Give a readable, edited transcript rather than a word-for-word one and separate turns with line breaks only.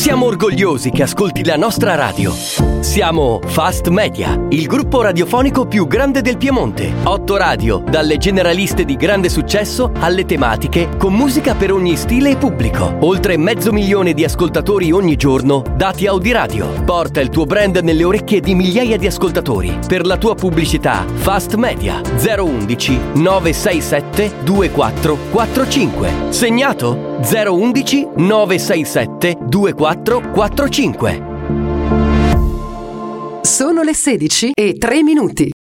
Siamo orgogliosi che ascolti la nostra radio. Siamo Fast Media, il gruppo radiofonico più grande del Piemonte. 8 radio, dalle generaliste di grande successo alle tematiche, con musica per ogni stile e pubblico. Oltre 500.000 di ascoltatori ogni giorno, dati Audiradio. Porta il tuo brand nelle orecchie di migliaia di ascoltatori. Per la tua pubblicità, Fast Media 011 967 2445. Segnato? 011 967 2445.
Sono le 16:03.